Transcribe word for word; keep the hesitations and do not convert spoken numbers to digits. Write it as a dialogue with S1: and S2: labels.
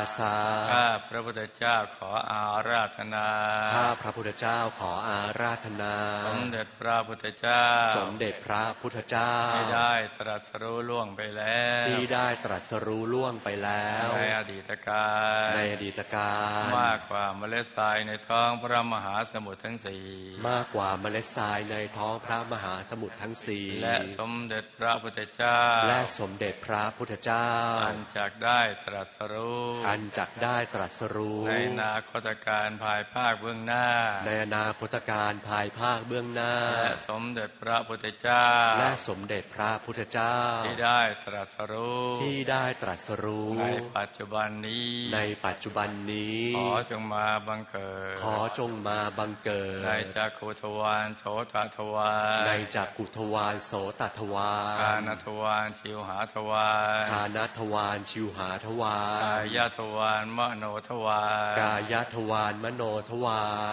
S1: สะ
S2: ข้าพระพุทธเจ้าขออาราธนา
S1: ข้าพระพุทธเจ้าขออาราธนา
S2: สมเด็จพระพุทธเจ้า
S1: สมเด็จพระพุทธเจ้า
S2: ที่ได้ตรัสรู้ล่วงไปแล้ว
S1: ที่ได้ตรัสรู้ล่วงไปแล้ว
S2: ในอดีตการ
S1: ในอดีตการ
S2: มากกว่าเมล็ดทรายในท้องพระมหาสมุทรทั้งสี่
S1: มากกว่าเมล็ดทรายในท้องพระมหาสมุทรทั้งสี่
S2: และสมเด็จพระพุทธเจ้า
S1: และสมเด็จพระพุทธเจ้า
S2: อันจักได้ตรัสรู้
S1: อันจักได้ตรัสรู้
S2: ในอนาคตการภายภาคเบื้องหน้า
S1: ในอนาคตการภายภาคเบื้องหน้า
S2: และสมเด็จพระพุทธเจ้า
S1: และสมเด็จพระพุทธเจ้า
S2: ที่ได้ตรัสรู้
S1: ที่ได้ตรัสรู้
S2: ในปัจจุบันนี้
S1: ในปัจจุบันนี้
S2: ขอจงมาบังเกิด
S1: ขอจงมาบังเกิด
S2: ในจักขุทวารโสตทวาร
S1: ในจักขุทวารโสตทวาร
S2: คานทวารชิวหาทวาร
S1: คานทวารชิวหาทวาร
S2: กายทวารมโนทวาร
S1: กายทวารมโนทวาร